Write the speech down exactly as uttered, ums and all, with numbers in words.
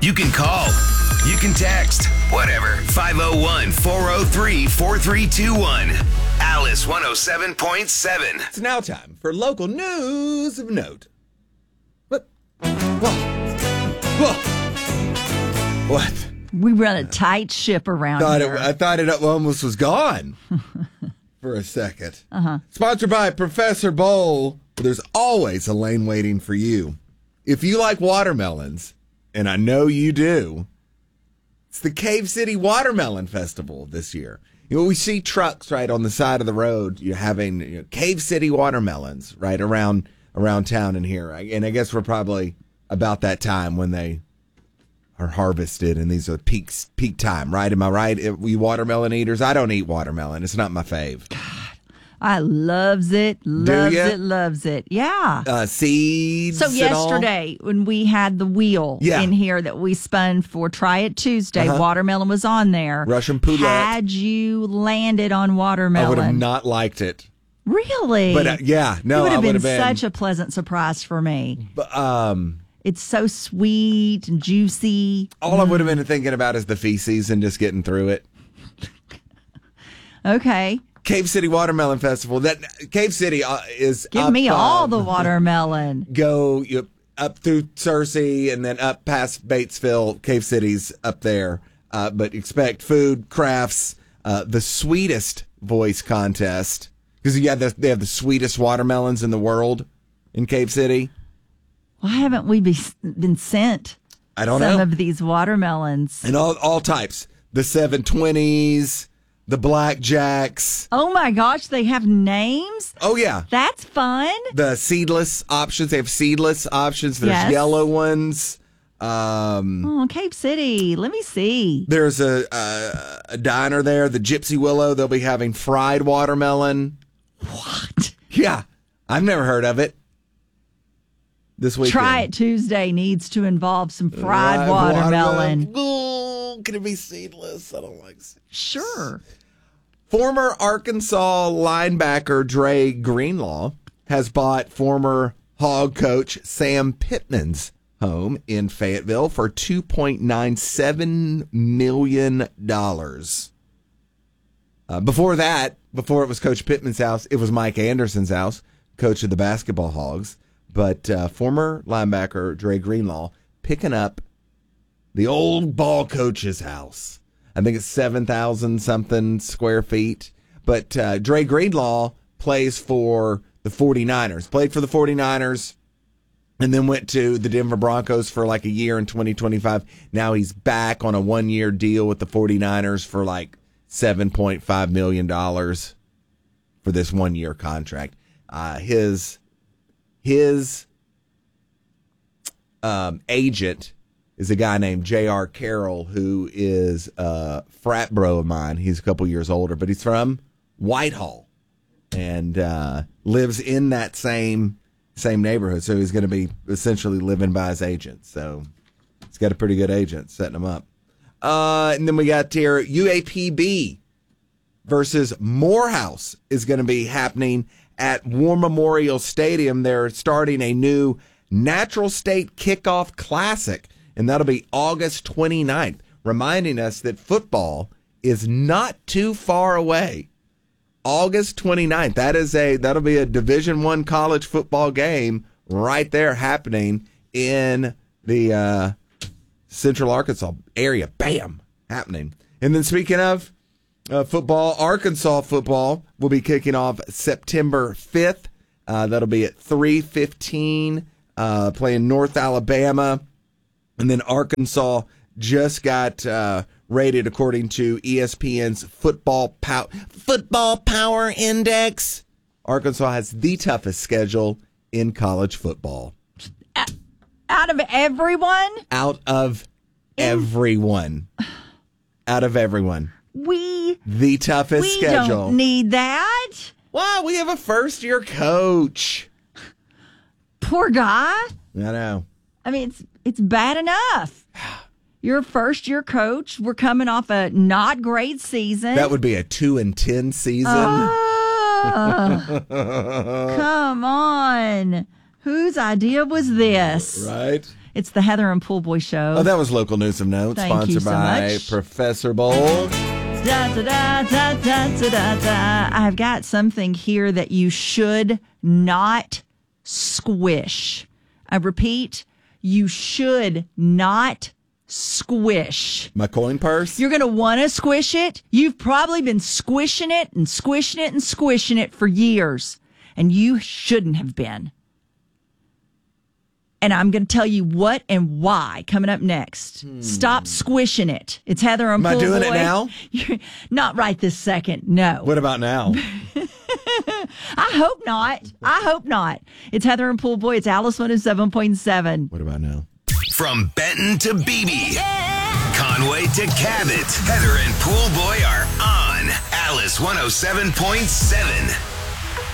You can call. You can text. Whatever. five oh one, four oh three, four three two one. Alice one oh seven point seven. It's now time for local news of note. What? What? What? What? We run a tight ship around Thought here. it, I thought it almost was gone for a second. Uh-huh. Sponsored by Professor Bowl. There's always a lane waiting for you. If you like watermelons, and I know you do, it's the Cave City Watermelon Festival this year. You know, we see trucks right on the side of the road. You're having you know, Cave City watermelons right around around town in here, and I guess we're probably about that time when they are harvested, and these are peak peak time, right? Am I right? If we watermelon eaters. I don't eat watermelon. It's not my fave. I loves it, loves ya? it, loves it. Yeah. Uh, seeds. So and yesterday, when we had the wheel Yeah. in here that we spun for Try It Tuesday, Uh-huh. watermelon was on there. Russian poulet. Had you landed on all, watermelon? I would have not liked it. Really? But uh, yeah, no, it would I have would been have been such a pleasant surprise for me. But, um, It's so sweet and juicy. all I would have been thinking about is the feces and just getting through it. Okay. Cave City Watermelon Festival. That Cave City uh, is Give up, me all um, the watermelon. Go you, up through Searcy and then up past Batesville. Cave City's up there. Uh, but expect food, crafts, uh, the sweetest voice contest. Because yeah, the, they have the sweetest watermelons in the world in Cave City. Why haven't we be, been sent I don't some know. of these watermelons? And all, all types. The seven twenties, the blackjacks. Oh my gosh, they have names? Oh, yeah. That's fun. The seedless options. They have seedless options. There's Yes. yellow ones. Um, Oh, Cape City. Let me see. there's a, a a diner there, the Gypsy Willow. They'll be having fried watermelon. What? Yeah, I've never heard of it. This weekend. Try It Tuesday needs to involve some fried Fried watermelon. Ooh, can it be seedless? I don't like seedless. Sure. Former Arkansas linebacker Dre Greenlaw has bought former Hog coach Sam Pittman's home in Fayetteville for two point nine seven million dollars. Uh, before that, before it was Coach Pittman's house, it was Mike Anderson's house, coach of the basketball Hogs. But uh, former linebacker Dre Greenlaw picking up the old ball coach's house. I think it's seven thousand something square feet. But uh, Dre Greenlaw plays for the 49ers, played for the 49ers, and then went to the Denver Broncos for like a year in twenty twenty-five. Now he's back on a one-year deal with the 49ers for like seven point five million dollars for this one-year contract. Uh, his his um, agent is a guy named J R. Carroll, who is a frat bro of mine. He's a couple years older, but he's from Whitehall and uh, lives in that same same neighborhood. So he's going to be essentially living by his agent. So he's got a pretty good agent setting him up. Uh, and then we got here U A P B versus Morehouse is going to be happening at War Memorial Stadium. They're starting a new Natural State Kickoff Classic, and that'll be August twenty-ninth, reminding us that football is not too far away. August twenty-ninth. That is a that'll be a Division One college football game right there happening in the uh, Central Arkansas area. Bam, happening. And then speaking of uh, football, Arkansas football will be kicking off September fifth. Uh, that'll be at three fifteen, uh, playing North Alabama. And then Arkansas just got uh, rated, according to E S P N's Football Pow- Football Power Index. Arkansas has the toughest schedule in college football. Out of everyone, Out of everyone. Out of everyone. we The toughest we schedule. don't need that. Wow, we have a first-year coach. Poor guy. I know. I mean, it's it's bad enough. You're a first year coach. We're coming off a not great season. That would be a two and ten season. Ah, come on. Whose idea was this? Right? It's the Heather and Pool Boy Show. Oh, that was local news of note, Thank sponsored you so by much. Professor Bold. Da, da, da, da, da, da, da, da. I've got something here that you should not squish. I repeat, you should not squish. My coin purse? You're going to want to squish it. You've probably been squishing it and squishing it and squishing it for years, and you shouldn't have been. And I'm going to tell you what and why coming up next. Hmm. Stop squishing it. It's Heather and Am Pool I doing Boy. it now? You're not right this second. No. What about now? I hope not. I hope not. It's Heather and Pool Boy. It's Alice one oh seven point seven. What about now? From Benton to Beebe, Conway to Cabot, Heather and Pool Boy are on Alice one oh seven point seven.